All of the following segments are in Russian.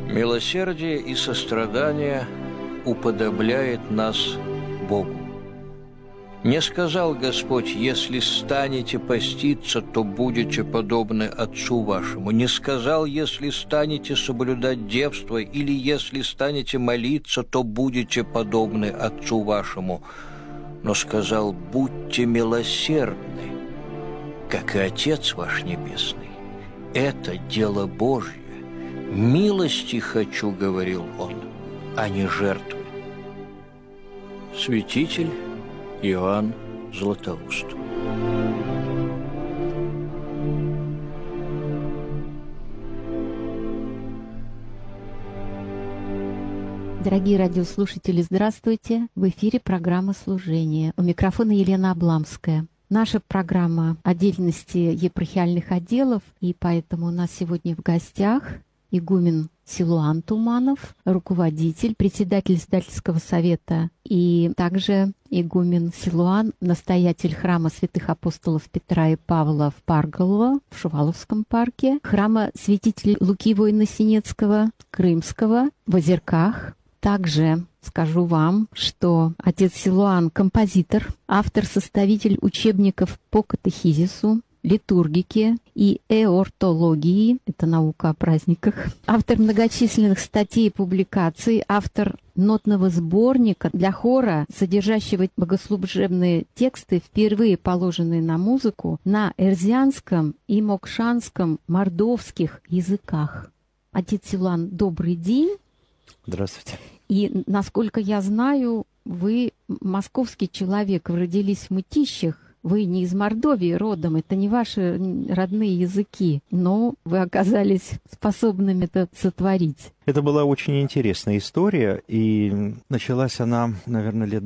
Милосердие и сострадание уподобляет нас Богу. Не сказал Господь: если станете поститься, то будете подобны Отцу вашему. Не сказал: если станете соблюдать девство, или если станете молиться, то будете подобны Отцу вашему. Но сказал: будьте милосердны, как и Отец ваш Небесный. Это дело Божье. Милости хочу, говорил он, а не жертвы. Святитель Иоанн Златоуст. Дорогие радиослушатели, здравствуйте! В эфире программа «Служение». У микрофона Елена Обламская. Наша программа о деятельности епархиальных отделов, и поэтому у нас сегодня в гостях игумен Силуан Туманов, руководитель, председатель издательского совета, и также игумен Силуан, настоятель храма святых апостолов Петра и Павла в Парголово, в Шуваловском парке, храма святителя Луки Воина-Синецкого, Крымского, в Озерках. Также скажу вам, что отец Силуан — композитор, автор-составитель учебников по катехизису, литургике и эортологии, это наука о праздниках, автор многочисленных статей и публикаций, автор нотного сборника для хора, содержащего богослужебные тексты, впервые положенные на музыку на эрзианском и мокшанском мордовских языках. Отец Силуан, добрый день. Здравствуйте. И, насколько я знаю, вы московский человек, вы родились в Мытищах. Вы не из Мордовии родом, это не ваши родные языки, но вы оказались способными это сотворить. Это была очень интересная история, и началась она, наверное, лет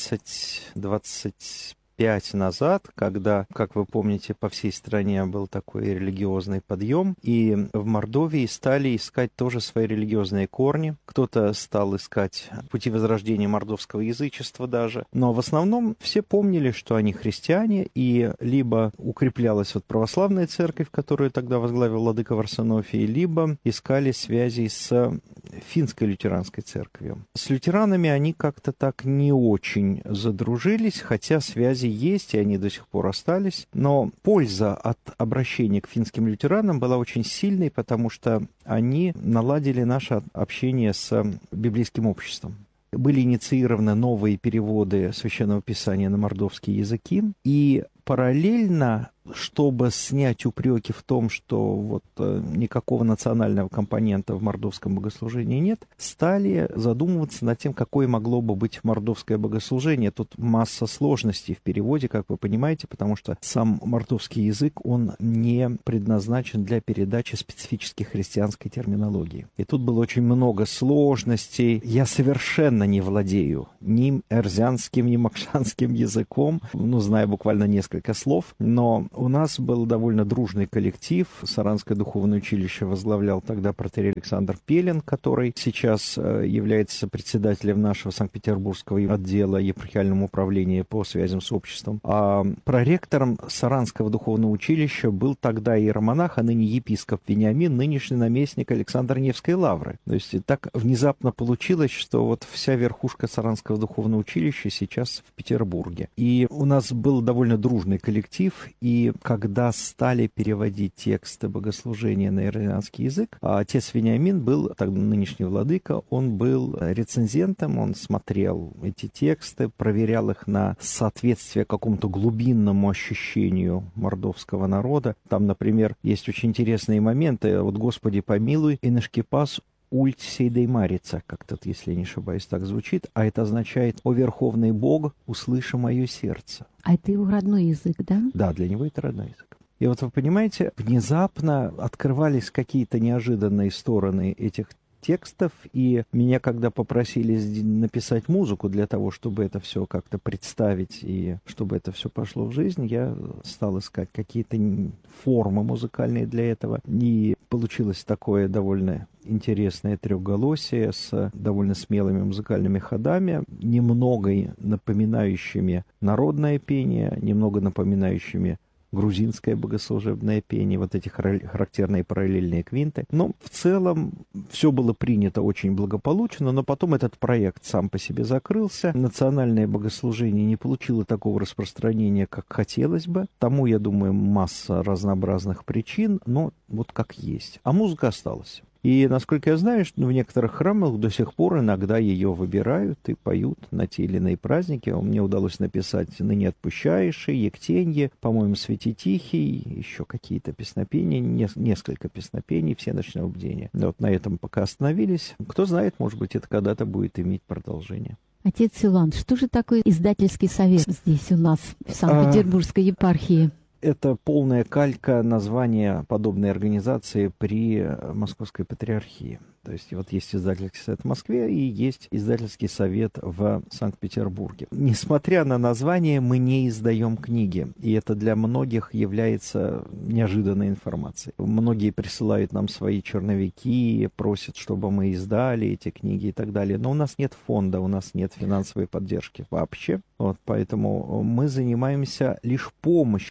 20-25 назад, когда, как вы помните, по всей стране был такой религиозный подъем, и в Мордовии стали искать тоже свои религиозные корни. Кто-то стал искать пути возрождения мордовского язычества даже, но в основном все помнили, что они христиане, и либо укреплялась вот православная церковь, которую тогда возглавил владыка Варсонофий, либо искали связи с финской лютеранской церковью. С лютеранами они как-то так не очень задружились, хотя связи есть, и они до сих пор остались. Но польза от обращения к финским лютеранам была очень сильной, потому что они наладили наше общение с библейским обществом. Были инициированы новые переводы Священного Писания на мордовские языки, и параллельно, чтобы снять упреки в том, что вот никакого национального компонента в мордовском богослужении нет, стали задумываться над тем, какое могло бы быть мордовское богослужение. Тут масса сложностей в переводе, как вы понимаете, потому что сам мордовский язык, он не предназначен для передачи специфической христианской терминологии. И тут было очень много сложностей. Я совершенно не владею ни эрзианским, ни мокшанским языком, знаю буквально несколько слов, но у нас был довольно дружный коллектив. Саранское духовное училище возглавлял тогда протоиерей Александр Пелин, который сейчас является председателем нашего Санкт-Петербургского отдела епархиального управления по связям с обществом. А проректором Саранского духовного училища был тогда иеромонах, а ныне епископ Вениамин, нынешний наместник Александр Невской лавры. То есть так внезапно получилось, что вот вся верхушка Саранского духовного училища сейчас в Петербурге. И у нас был довольно дружный коллектив, и когда стали переводить тексты богослужения на иорданский язык, отец Вениамин был, тогда нынешний владыка, он был рецензентом, он смотрел эти тексты, проверял их на соответствие какому-то глубинному ощущению мордовского народа. Там, например, есть очень интересные моменты. Вот «Господи помилуй, инышкипас ульт сейдей марица», как-то, если я не ошибаюсь, так звучит, а это означает: «О Верховный Бог, услыши мое сердце». А это его родной язык, да? Да, для него это родной язык. И вот вы понимаете, внезапно открывались какие-то неожиданные стороны этих текстов, и меня, когда попросили написать музыку для того, чтобы это все как-то представить и чтобы это все пошло в жизнь, я стал искать какие-то формы музыкальные для этого, и получилось такое довольно интересное трехголосие с довольно смелыми музыкальными ходами, немного напоминающими народное пение, немного напоминающими грузинское богослужебное пение, вот эти характерные параллельные квинты. Но в целом все было принято очень благополучно, но потом этот проект сам по себе закрылся. Национальное богослужение не получило такого распространения, как хотелось бы. Тому, я думаю, масса разнообразных причин, но вот как есть. А музыка осталась. И, насколько я знаю, что в некоторых храмах до сих пор иногда ее выбирают и поют на те или иные праздники. Мне удалось написать «Ныне отпущаешь», «Ектенье», по-моему, «Свети Тихий», еще какие-то песнопения, несколько песнопений, все ночного бдения. Вот на этом пока остановились. Кто знает, может быть, это когда-то будет иметь продолжение. Отец Силуан, что же такое издательский совет здесь у нас, в Санкт-Петербургской епархии? Это полная калька названия подобной организации при Московской Патриархии. То есть вот есть издательский совет в Москве и есть издательский совет в Санкт-Петербурге. Несмотря на название, мы не издаем книги. И это для многих является неожиданной информацией. Многие присылают нам свои черновики, просят, чтобы мы издали эти книги и так далее. Но у нас нет фонда, у нас нет финансовой поддержки вообще. Вот, поэтому мы занимаемся лишь помощью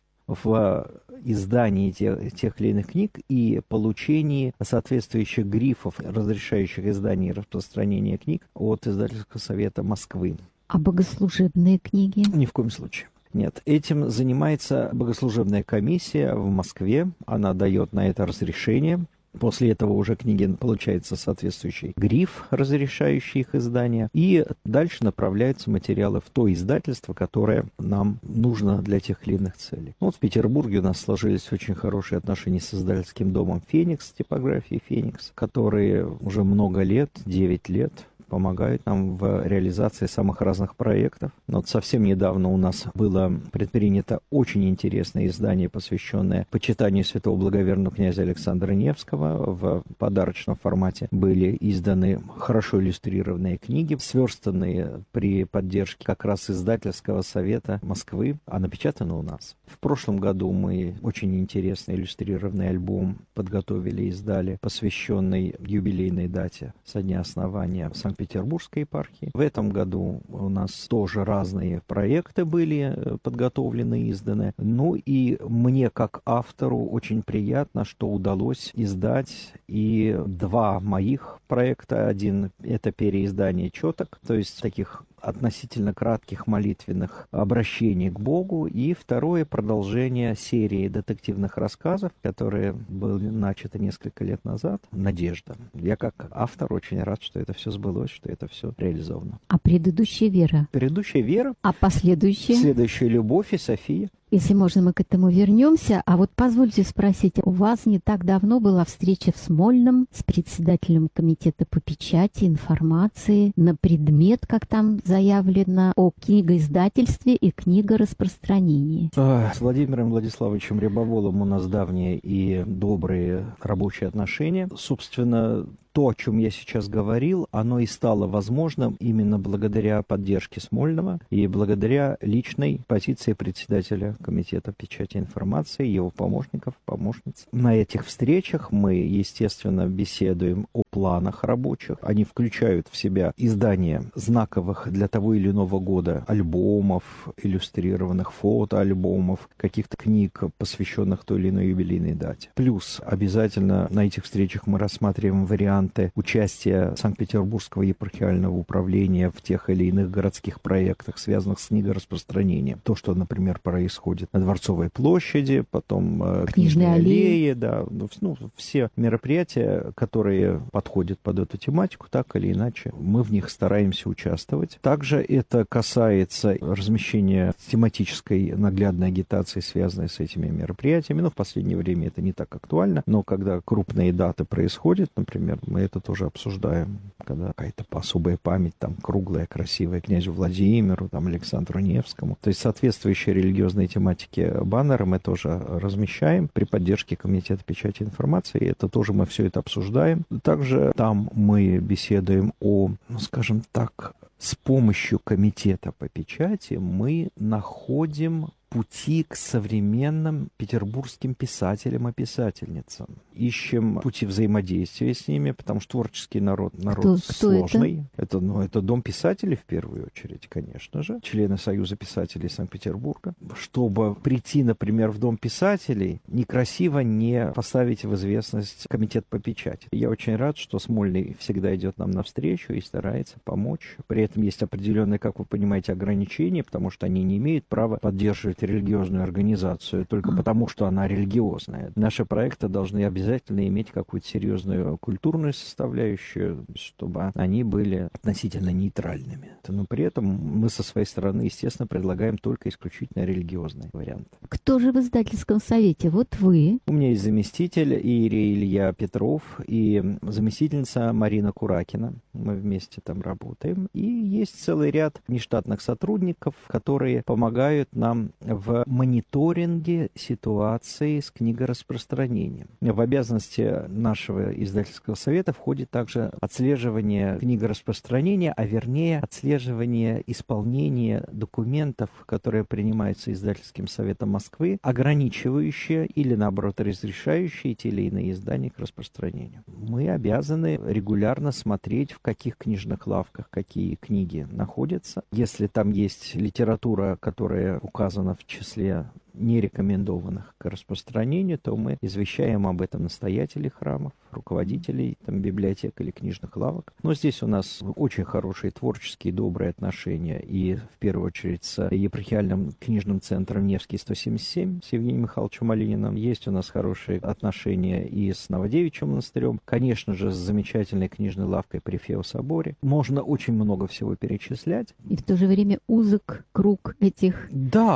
в издании тех или иных книг и получении соответствующих грифов, разрешающих издание и распространение книг от Издательского совета Москвы. А богослужебные книги? Ни в коем случае. Нет, этим занимается богослужебная комиссия в Москве. Она дает на это разрешение. После этого уже книги получается соответствующий гриф, разрешающий их издание, и дальше направляются материалы в то издательство, которое нам нужно для тех или иных целей. Вот в Петербурге у нас сложились очень хорошие отношения с издательским домом «Феникс», типографией «Феникс», которые уже много лет, 9 лет, помогают нам в реализации самых разных проектов. Но вот совсем недавно у нас было предпринято очень интересное издание, посвященное почитанию святого благоверного князя Александра Невского. В подарочном формате были изданы хорошо иллюстрированные книги, сверстанные при поддержке как раз издательского совета Москвы, а напечатаны у нас. В прошлом году мы очень интересный иллюстрированный альбом подготовили и издали, посвященный юбилейной дате со дня основания Санкт-Петербургской епархии. В этом году у нас тоже разные проекты были подготовлены и изданы. Ну и мне, как автору, очень приятно, что удалось издать и 2 моих проекта. Один — это переиздание чёток, то есть таких относительно кратких молитвенных обращений к Богу, и второе — продолжение серии детективных рассказов, которые были начаты несколько лет назад. «Надежда». Я как автор очень рад, что это все сбылось, что это все реализовано. А предыдущая «Вера»? Предыдущая «Вера». А последующая? Следующая «Любовь» и «София». Если можно, мы к этому вернемся. А вот позвольте спросить, у вас не так давно была встреча в Смольном с председателем комитета по печати, информации на предмет, как там заявлено, о книгоиздательстве и книгораспространении. С Владимиром Владиславовичем Рябоволом у нас давние и добрые рабочие отношения. Собственно, то, о чем я сейчас говорил, оно и стало возможным именно благодаря поддержке Смольного и благодаря личной позиции председателя комитета печати и информации, его помощников, помощниц. На этих встречах мы, естественно, беседуем о планах рабочих. Они включают в себя издание знаковых для того или иного года альбомов, иллюстрированных фотоальбомов, каких-то книг, посвященных той или иной юбилейной дате. Плюс обязательно на этих встречах мы рассматриваем варианты участия Санкт-Петербургского епархиального управления в тех или иных городских проектах, связанных с книгораспространением. То, что, например, происходит на Дворцовой площади, потом Книжной аллее, да, все мероприятия, которые подходят под эту тематику, так или иначе, мы в них стараемся участвовать. Также это касается размещения тематической наглядной агитации, связанной с этими мероприятиями. Но в последнее время это не так актуально, но когда крупные даты происходят, например, мы это тоже обсуждаем, когда какая-то особая память, там, круглая, красивая, князю Владимиру, там, Александру Невскому. То есть соответствующие религиозные тематики баннеры мы тоже размещаем при поддержке комитета печати и информации. Это тоже мы все это обсуждаем. Также там мы беседуем о, скажем так, с помощью комитета по печати мы находим пути к современным петербургским писателям и писательницам. Ищем пути взаимодействия с ними, потому что творческий народ сложный. Это Дом писателей в первую очередь, конечно же, члены Союза писателей Санкт-Петербурга. Чтобы прийти, например, в Дом писателей, некрасиво не поставить в известность комитет по печати. Я очень рад, что Смольный всегда идет нам навстречу и старается помочь. При этом есть определенные, как вы понимаете, ограничения, потому что они не имеют права поддерживать религиозную организацию только потому, что она религиозная. Наши проекты должны обязательно иметь какую-то серьезную культурную составляющую, чтобы они были относительно нейтральными. Но при этом мы со своей стороны, естественно, предлагаем только исключительно религиозный вариант. Кто же в издательском совете? Вот вы. У меня есть заместитель Иерей Илья Петров и заместительница Марина Куракина. Мы вместе там работаем. И есть целый ряд нештатных сотрудников, которые помогают нам в мониторинге ситуации с книгораспространением. В обязанности нашего издательского совета входит также отслеживание книгораспространения, а вернее отслеживание исполнения документов, которые принимаются издательским советом Москвы, ограничивающие или, наоборот, разрешающие те или иные издания к распространению. Мы обязаны регулярно смотреть, в каких книжных лавках какие книги находятся. Если там есть литература, которая указана в числе нерекомендованных к распространению, то мы извещаем об этом настоятелей храмов, руководителей библиотек или книжных лавок. Но здесь у нас очень хорошие творческие, добрые отношения, и в первую очередь с епархиальным книжным центром Невский 177 с Евгением Михайловичем Малининым. Есть у нас хорошие отношения и с Новодевичьим монастырем, конечно же, с замечательной книжной лавкой при Фео-соборе. Можно очень много всего перечислять. И в то же время узок круг этих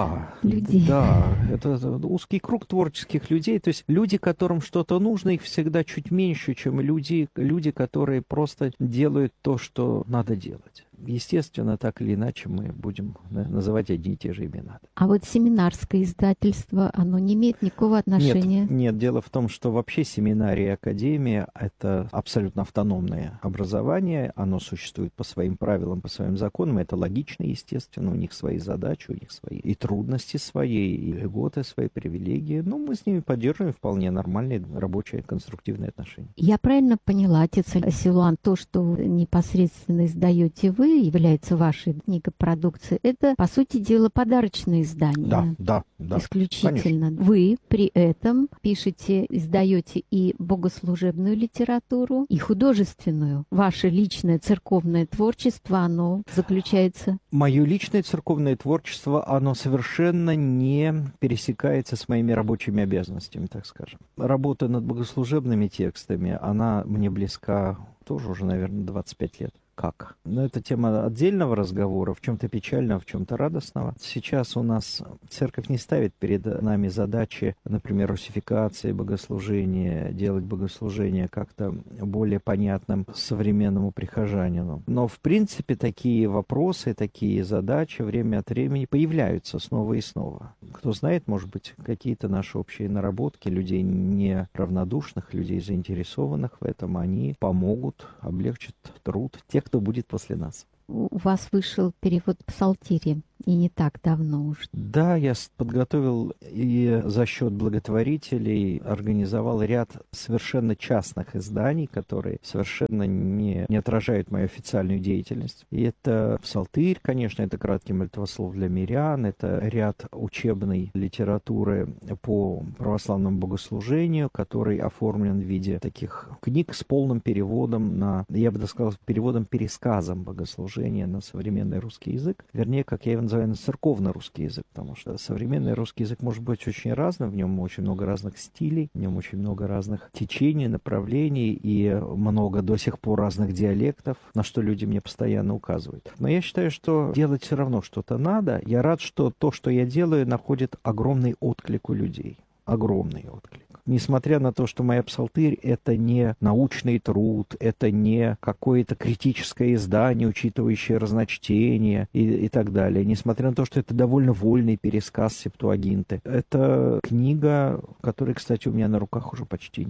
людей. Да, это узкий круг творческих людей, то есть люди, которым что-то нужно, их всегда чуть меньше, чем люди, которые просто делают то, что надо делать. Естественно, так или иначе мы будем называть одни и те же имена. А вот семинарское издательство, оно не имеет никакого отношения? Нет, дело в том, что вообще семинария и академия — это абсолютно автономное образование, оно существует по своим правилам, по своим законам, это логично, естественно, у них свои задачи, у них свои и трудности свои, и льготы свои, привилегии, но мы с ними поддерживаем вполне нормальные рабочие конструктивные отношения. Я правильно поняла, отец Силуан, то, что непосредственно издаете вы, является вашей книгопродукцией, это, по сути дела, подарочное издание. Да. Исключительно. Конечно. Вы при этом пишете, издаете и богослужебную литературу, и художественную. Ваше личное церковное творчество, оно заключается... Мое личное церковное творчество, оно совершенно не пересекается с моими рабочими обязанностями, так скажем. Работа над богослужебными текстами, она мне близка тоже уже, наверное, 25 лет. Как? Но это тема отдельного разговора, в чем-то печального, в чем-то радостного. Сейчас у нас церковь не ставит перед нами задачи, например, русификации богослужения, делать богослужение как-то более понятным современному прихожанину. Но, в принципе, такие вопросы, такие задачи время от времени появляются снова и снова. Кто знает, может быть, какие-то наши общие наработки людей неравнодушных, людей заинтересованных в этом, они помогут, облегчат труд тех, кто будет после нас. У вас вышел перевод Псалтири, и не так давно уж. Да, я подготовил и за счет благотворителей организовал ряд совершенно частных изданий, которые совершенно не отражают мою официальную деятельность. И это Псалтырь, конечно, это краткий молитвослов для мирян, это ряд учебной литературы по православному богослужению, который оформлен в виде таких книг с полным переводом на, я бы даже сказал, переводом-пересказом богослужения на современный русский язык. Вернее, как я его называю, на церковно-русский язык, потому что современный русский язык может быть очень разным, в нем очень много разных стилей, в нем очень много разных течений, направлений и много до сих пор разных диалектов, на что люди мне постоянно указывают. Но я считаю, что делать все равно что-то надо. Я рад, что то, что я делаю, находит огромный отклик у людей. Огромный отклик. Несмотря на то, что моя Псалтырь — это не научный труд, это не какое-то критическое издание, учитывающее разночтение и так далее. Несмотря на то, что это довольно вольный пересказ Септуагинты. Это книга, которой, кстати, у меня на руках уже почти нет.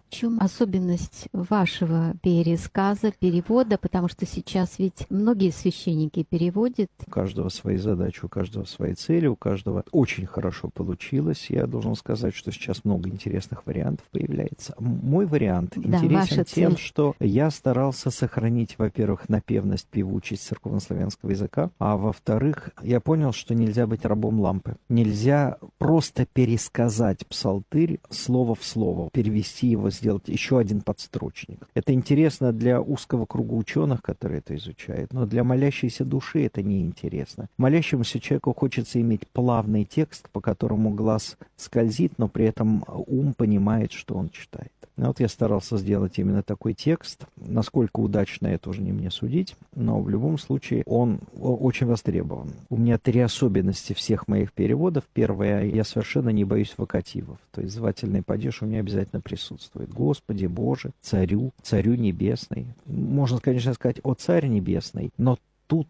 В чем особенность вашего пересказа, перевода? Потому что сейчас ведь многие священники переводят. У каждого свои задачи, у каждого свои цели, у каждого очень хорошо получилось. Я должен сказать, что сейчас много интересных вариантов появляется. Мой вариант интересен тем, что я старался сохранить, во-первых, напевность, певучесть церковнославянского языка, а во-вторых, я понял, что нельзя быть рабом лампы. Нельзя просто пересказать псалтырь слово в слово, перевести его, сделать еще один подстрочник. Это интересно для узкого круга ученых, которые это изучают, но для молящейся души это неинтересно. Молящемуся человеку хочется иметь плавный текст, по которому глаз скользит, но при этом ум понимает, что он читает. Вот я старался сделать именно такой текст. Насколько удачно, это уже не мне судить, но в любом случае он очень востребован. У меня 3 особенности всех моих переводов. Первое, я совершенно не боюсь вокативов. То есть звательный падеж у меня обязательно присутствует. Господи Боже, Царю, Царю Небесный. Можно, конечно, сказать «О Царь Небесный», но тут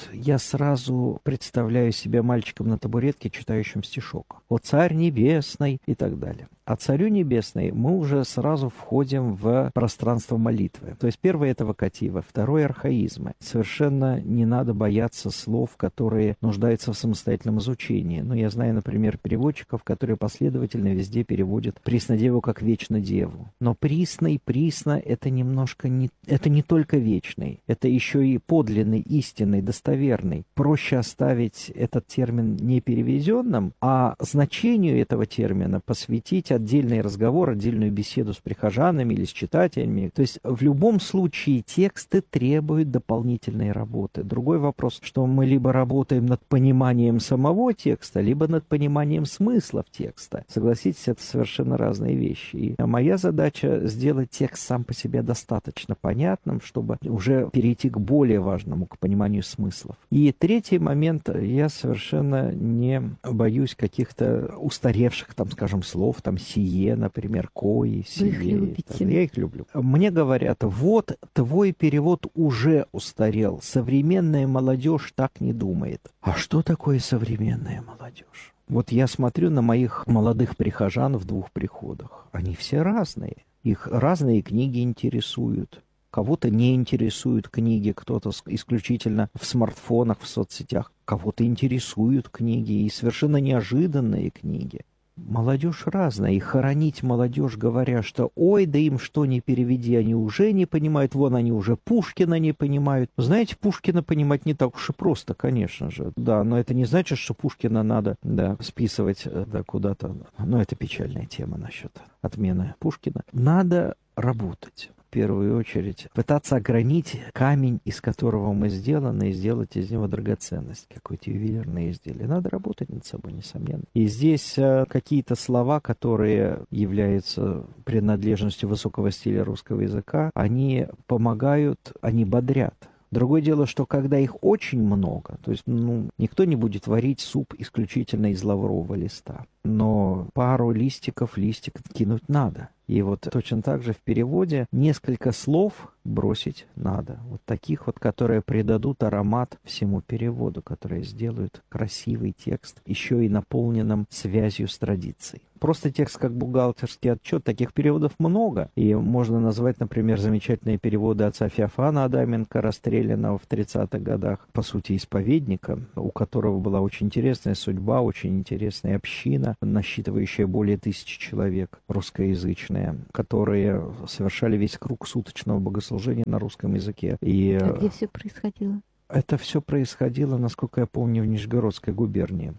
я сразу представляю себя мальчиком на табуретке, читающим стишок. «О Царь Небесный» и так далее. А Царю Небесный мы уже сразу входим в пространство молитвы. То есть первое — это вокативы, второе — архаизмы. Совершенно не надо бояться слов, которые нуждаются в самостоятельном изучении. Но я знаю, например, переводчиков, которые последовательно везде переводят «Преснодеву» как «Вечно Деву». Но «присный», «присно» — это немножко не... Это не только вечный, это еще и подлинный, истинный, достоверный. Проще оставить этот термин непереведенным, а значению этого термина посвятить отдельный разговор, отдельную беседу с прихожанами или с читателями. То есть в любом случае тексты требуют дополнительной работы. Другой вопрос, что мы либо работаем над пониманием самого текста, либо над пониманием смыслов текста. Согласитесь, это совершенно разные вещи. И моя задача сделать текст сам по себе достаточно понятным, чтобы уже перейти к более важному, к пониманию смыслов. И третий момент, я совершенно не боюсь каких-то устаревших, там, скажем, слов, там, сие, например, кои, сие. Вы их любите. Я их люблю. Мне говорят, вот твой перевод уже устарел, современная молодежь так не думает. А что такое современная молодежь? Вот я смотрю на моих молодых прихожан в 2 приходах. Они все разные. Их разные книги интересуют. Кого-то не интересуют книги, кто-то исключительно в смартфонах, в соцсетях. Кого-то интересуют книги, и совершенно неожиданные книги. Молодежь разная, и хоронить молодежь, говоря, что «ой, да им что не переведи, они уже не понимают, вон они уже Пушкина не понимают». Знаете, Пушкина понимать не так уж и просто, конечно же. Да, но это не значит, что Пушкина надо списывать куда-то. Но это печальная тема насчет отмены Пушкина. Надо работать. В первую очередь пытаться огранить камень, из которого мы сделаны, и сделать из него драгоценность, какое-то ювелирное изделие. Надо работать над собой, несомненно. И здесь какие-то слова, которые являются принадлежностью высокого стиля русского языка, они помогают, они бодрят. Другое дело, что когда их очень много, то есть никто не будет варить суп исключительно из лаврового листа, но пару листиков кинуть надо. И вот точно так же в переводе несколько слов бросить надо. Вот таких вот, которые придадут аромат всему переводу, которые сделают красивый текст, еще и наполненным связью с традицией. Просто текст как бухгалтерский отчет, таких переводов много. И можно назвать, например, замечательные переводы отца Феофана Адаменко, расстрелянного в 30-х годах, по сути, исповедника, у которого была очень интересная судьба, очень интересная община, насчитывающая более 1000 человек, русскоязычные, которые совершали весь круг суточного богослужения на русском языке. И где все происходило? Это все происходило, насколько я помню, в Нижегородской губернии.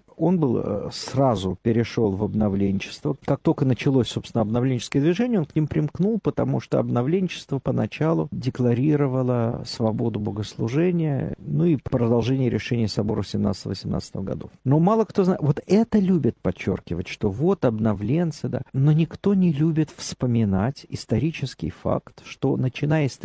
Он сразу перешел в обновленчество. Как только началось, собственно, обновленческое движение, он к ним примкнул, потому что обновленчество поначалу декларировало свободу богослужения, и продолжение решения собора 17-18 годов. Но мало кто знает, вот это любят подчеркивать, что вот обновленцы, да, но никто не любит вспоминать исторический факт, что начиная с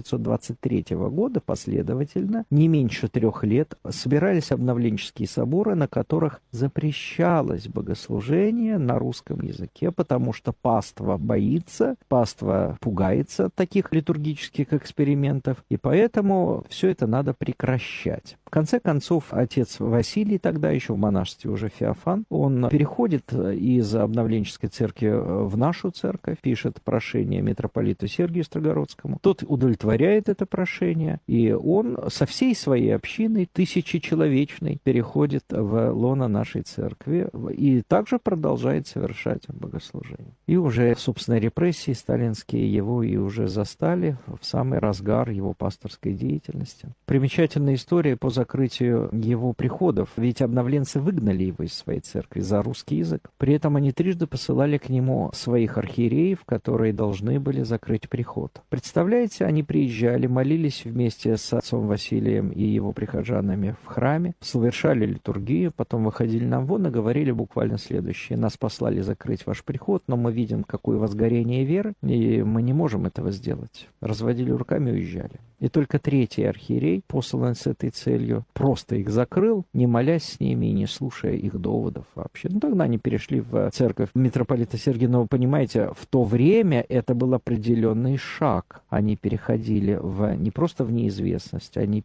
1923 года последовательно, не меньше 3 лет, собирались обновленческие соборы, на которых запрещалось богослужение на русском языке, потому что паства боится, паства пугается таких литургических экспериментов, и поэтому все это надо прекращать. В конце концов, отец Василий, тогда еще в монашестве уже Феофан, он переходит из обновленческой церкви в нашу церковь, пишет прошение митрополиту Сергию Строгородскому. Тот удовлетворяет это прошение, и он со всей своей общиной, тысячечеловечной, переходит в лоно нашей церкви и также продолжает совершать богослужение. И уже, собственно, репрессии сталинские его и уже застали в самый разгар его пасторской деятельности. Примечательная история по закрытию его приходов, ведь обновленцы выгнали его из своей церкви за русский язык. При этом они трижды посылали к нему своих архиереев, которые должны были закрыть приход. Представляете, они приезжали, молились вместе с отцом Василием и его прихожанами в храме, совершали литургию, потом выходили на вон и говорили буквально следующее: нас послали закрыть ваш приход, но мы видим, какое у вас горение веры, и мы не можем этого сделать. Разводили руками и уезжали. И только третий архиерей, посланный с этой целью, просто их закрыл, не молясь с ними и не слушая их доводов вообще. Ну, тогда они перешли в церковь митрополита Сергия. Но вы понимаете, в то время это был определенный шаг. Они переходили не просто в неизвестность, они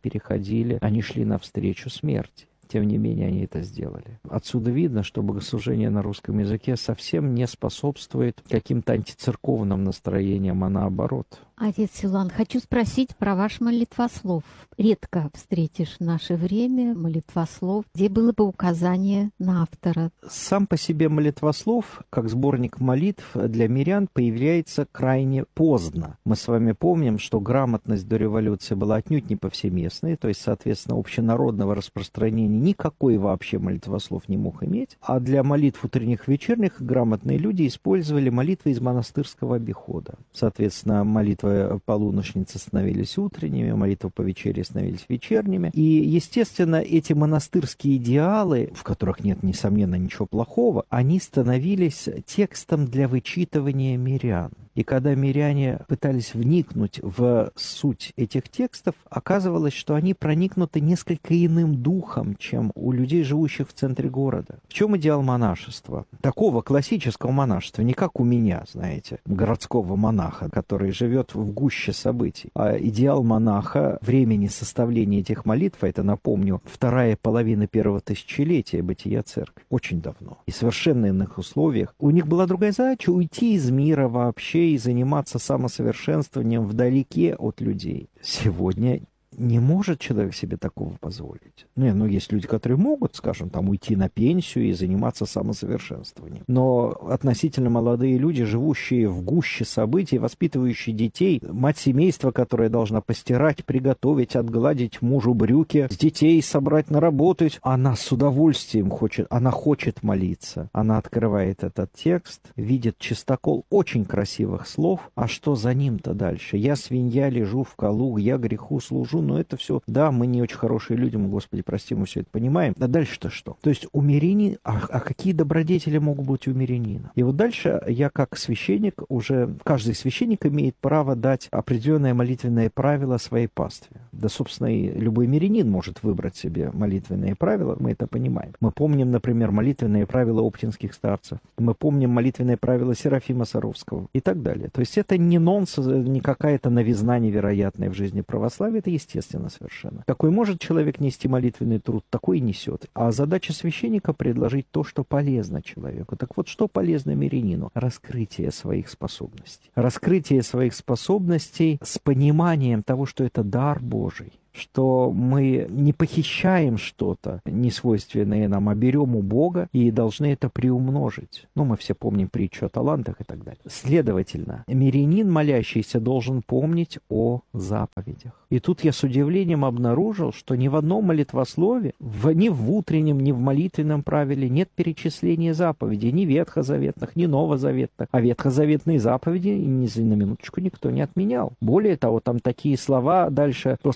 шли навстречу смерти. Тем не менее, они это сделали. Отсюда видно, что богослужение на русском языке совсем не способствует каким-то антицерковным настроениям, а наоборот. Отец Силуан, хочу спросить про ваш молитвослов. Редко встретишь в наше время молитвослов, где было бы указание на автора. Сам по себе молитвослов, как сборник молитв для мирян, появляется крайне поздно. Мы с вами помним, что грамотность до революции была отнюдь не повсеместной, то есть, соответственно, общенародного распространения никакой вообще молитвослов не мог иметь. А для молитв утренних и вечерних грамотные люди использовали молитвы из монастырского обихода. Соответственно, молитвы полуночницы становились утренними, молитвы по вечере становились вечерними. И, естественно, эти монастырские идеалы, в которых нет, несомненно, ничего плохого, они становились текстом для вычитывания мирян. И когда миряне пытались вникнуть в суть этих текстов, оказывалось, что они проникнуты несколько иным духом, чем у людей, живущих в центре города. В чем идеал монашества? Такого классического монашества, не как у меня, знаете, городского монаха, который живет в гуще событий. А идеал монаха времени составления этих молитв, это, напомню, вторая половина первого тысячелетия бытия церкви. Очень давно. И совершенно иных условиях. У них была другая задача — уйти из мира вообще и заниматься самосовершенствованием вдалеке от людей. Сегодня не может человек себе такого позволить. Ну, есть люди, которые могут, скажем, там, уйти на пенсию и заниматься самосовершенствованием. Но относительно молодые люди, живущие в гуще событий, воспитывающие детей, мать семейства, которая должна постирать, приготовить, отгладить мужу брюки, с детей собрать на работу, она с удовольствием хочет молиться. Она открывает этот текст, видит чистокол очень красивых слов. А что за ним-то дальше? Я свинья, лежу в колу, я греху служу. Но это все, да, мы не очень хорошие люди, мы, Господи, прости, мы все это понимаем. А дальше-то что? То есть у мирянина, а какие добродетели могут быть у мирянина? И вот дальше я как священник, уже каждый священник имеет право дать определенное молитвенное правило своей пастве. Да, собственно, и любой мирянин может выбрать себе молитвенные правила, мы это понимаем. Мы помним, например, молитвенные правила оптинских старцев, мы помним молитвенные правила Серафима Саровского и так далее. То есть это не нонсенс, не какая-то новизна невероятная в жизни православия, это естественно совершенно. Какой может человек нести молитвенный труд, такой и несет. А задача священника — предложить то, что полезно человеку. Так вот, что полезно мирянину? Раскрытие своих способностей. Раскрытие своих способностей с пониманием того, что это дар Божий, что мы не похищаем что-то несвойственное нам, а берем у Бога и должны это приумножить. Мы все помним притчу о талантах и так далее. Следовательно, мирянин, молящийся, должен помнить о заповедях. И тут я с удивлением обнаружил, что ни в одном молитвослове, ни в утреннем, ни в молитвенном правиле нет перечисления заповедей, ни ветхозаветных, ни новозаветных. А ветхозаветные заповеди ни на минуточку никто не отменял. Более того, там такие слова дальше после декалога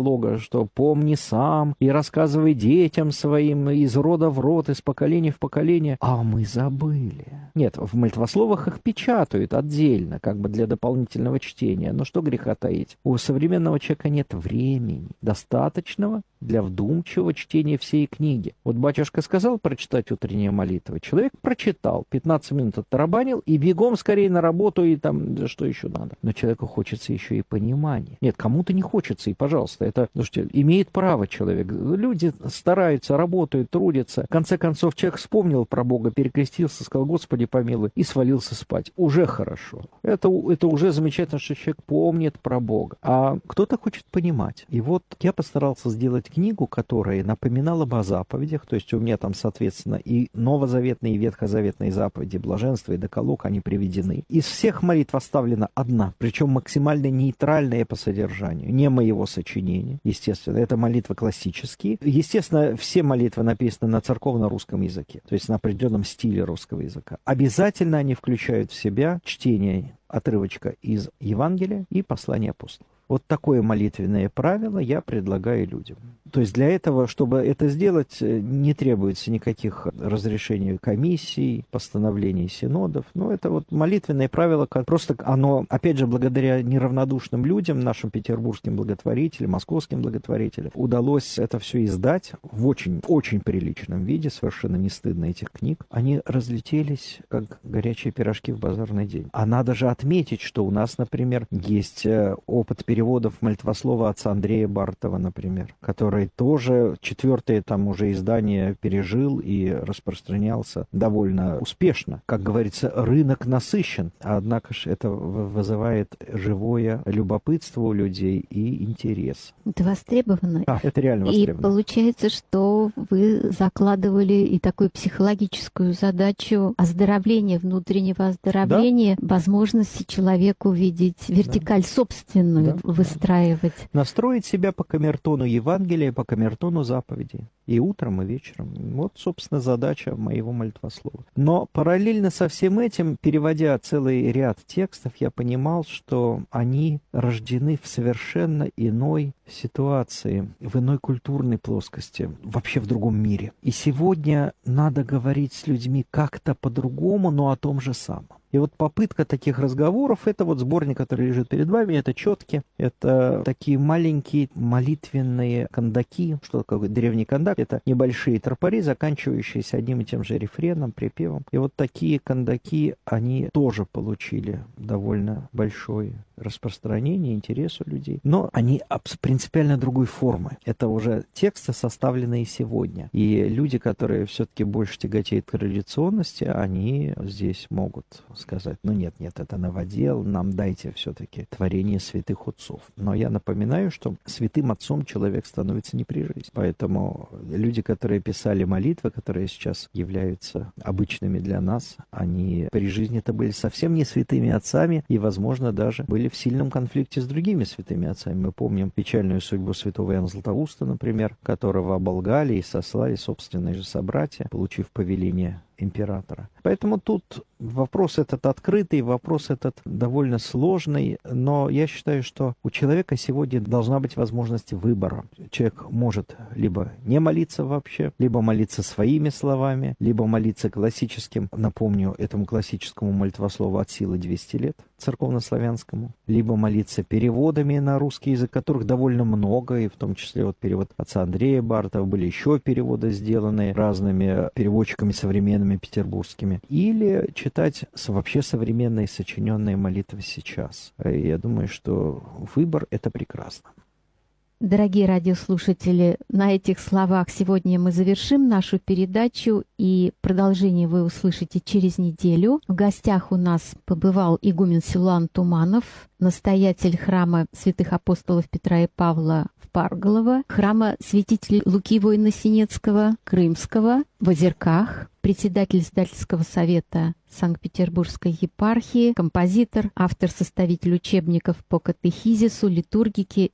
декалога, что помни сам и рассказывай детям своим из рода в род, из поколения в поколение. А мы забыли. Нет, в молитвословах их печатают отдельно, как бы для дополнительного чтения. Но что греха таить? У современного человека нет времени достаточного для вдумчивого чтения всей книги. Вот батюшка сказал прочитать утренние молитвы. Человек прочитал, 15 минут оттарабанил и бегом скорее на работу и там что еще надо. Но человеку хочется еще и понимания. Нет, кому-то не хочется, и пожалуйста, это, слушайте, имеет право человек. Люди стараются, работают, трудятся. В конце концов, человек вспомнил про Бога, перекрестился, сказал: Господи помилуй, и свалился спать. Уже хорошо. Это уже замечательно, что человек помнит про Бога. А кто-то хочет понимать. И вот я постарался сделать книгу, которая напоминала бы о заповедях, то есть у меня там, соответственно, и новозаветные, и ветхозаветные заповеди, блаженство и декалог, они приведены. Из всех молитв оставлена одна, причем максимально нейтральная по содержанию, не моего сочинения, естественно, это молитвы классические. Естественно, все молитвы написаны на церковно-русском языке, то есть на определенном стиле русского языка. Обязательно они включают в себя чтение отрывочка из Евангелия и послания апостолов. Вот такое молитвенное правило я предлагаю людям. То есть для этого, чтобы это сделать, не требуется никаких разрешений комиссий, постановлений синодов. Но это вот молитвенное правило, просто оно, опять же, благодаря неравнодушным людям, нашим петербургским благотворителям, московским благотворителям, удалось это все издать в очень приличном виде, совершенно не стыдно этих книг. Они разлетелись, как горячие пирожки в базарный день. А надо же отметить, что у нас, например, есть опыт переводов молитвослова отца Андрея Бартова, например, который тоже 4-е там уже издание пережил и распространялся довольно успешно. Как говорится, рынок насыщен, однако же это вызывает живое любопытство у людей и интерес. Это востребовано. Да, это реально востребовано. И получается, что вы закладывали и такую психологическую задачу оздоровления, внутреннего оздоровления, да? Возможности человеку видеть вертикаль собственную, да, выстраивать. Настроить себя по камертону Евангелия, по камертону заповедей. И утром, и вечером. Вот, собственно, задача моего молитвослова. Но параллельно со всем этим, переводя целый ряд текстов, я понимал, что они рождены в совершенно иной ситуации, в иной культурной плоскости, вообще в другом мире. И сегодня надо говорить с людьми как-то по-другому, но о том же самом. И вот попытка таких разговоров, это вот сборник, который лежит перед вами, это четки, это такие маленькие молитвенные кандаки. Что такое древний кандак? Это небольшие тропари, заканчивающиеся одним и тем же рефреном, припевом. И вот такие кандаки, они тоже получили довольно большое распространение, интерес у людей. Но они принципиально другой формы. Это уже тексты, составленные сегодня. И люди, которые все-таки больше тяготеют к традиционности, они здесь могут сказать: ну нет, это новодел, нам дайте все-таки творение святых отцов. Но я напоминаю, что святым отцом человек становится не при жизни. Поэтому люди, которые писали молитвы, которые сейчас являются обычными для нас, они при жизни-то были совсем не святыми отцами и, возможно, даже были в сильном конфликте с другими святыми отцами. Мы помним печальную судьбу святого Иоанна Златоуста, например, которого оболгали и сослали собственные же собратья, получив повеление императора. Поэтому тут вопрос этот открытый, вопрос этот довольно сложный, но я считаю, что у человека сегодня должна быть возможность выбора. Человек может либо не молиться вообще, либо молиться своими словами, либо молиться классическим, напомню, этому классическому молитвослову от силы 200 лет, церковнославянскому, либо молиться переводами на русский язык, которых довольно много, и в том числе вот перевод отца Андрея Бартова, были еще переводы, сделанные разными переводчиками современными петербургскими, или читать вообще современные сочиненные молитвы сейчас. И я думаю, что выбор — это прекрасно. Дорогие радиослушатели, на этих словах сегодня мы завершим нашу передачу, и продолжение вы услышите через неделю. В гостях у нас побывал игумен Силуан Туманов, настоятель храма святых апостолов Петра и Павла в Парголово, храма святителя Луки Воина-Синецкого, Крымского, в Озерках, председатель издательского совета Санкт-Петербургской епархии, композитор, автор-составитель учебников по катехизису, литургике